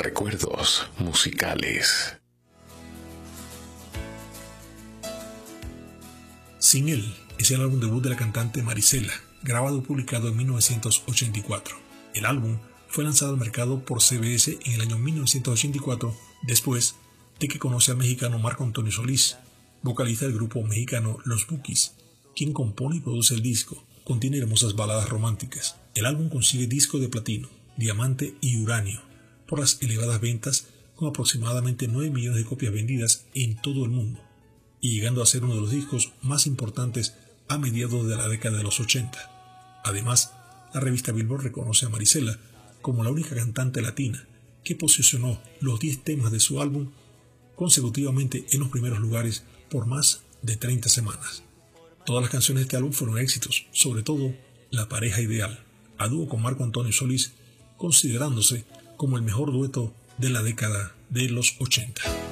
Recuerdos musicales. Sin él es el álbum debut de la cantante Marisela, grabado y publicado en 1984. El álbum fue lanzado al mercado por CBS en el año 1984, después de que conoce al mexicano Marco Antonio Solís, vocalista del grupo mexicano Los Bukis, quien compone y produce el disco. Contiene hermosas baladas románticas. El álbum consigue disco de platino, diamante y uranio por las elevadas ventas, con aproximadamente 9 millones de copias vendidas en todo el mundo, y llegando a ser uno de los discos más importantes a mediados de la década de los 80. Además, la revista Billboard reconoce a Marisela como la única cantante latina que posicionó los 10 temas de su álbum consecutivamente en los primeros lugares por más de 30 semanas. Todas las canciones de este álbum fueron éxitos, sobre todo La pareja ideal, a dúo con Marco Antonio Solís, considerándose como el mejor dueto de la década de los 80.